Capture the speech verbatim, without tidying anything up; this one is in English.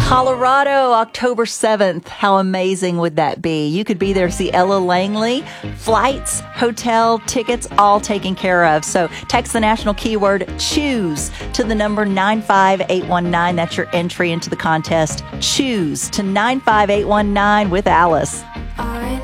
Colorado, October seventh. How amazing would that be? You could be there to see Ella Langley. Flights, hotel, tickets, all taken care of. So text the national keyword CHOOSE to the number nine five eight one nine. That's your entry into the contest. CHOOSE to nine five eight one nine with Alice.